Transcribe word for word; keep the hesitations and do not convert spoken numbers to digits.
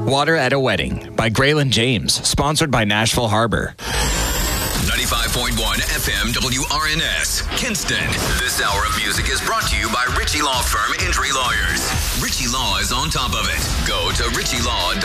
Water at a Wedding by Graylin James, sponsored by Nashville Harbor. ninety-five point one F M W R N S, Kinston. This hour of music is brought to you by Ritchie Law Firm Injury Lawyers. Ritchie Law is on top of it. Go to ritchie law dot com.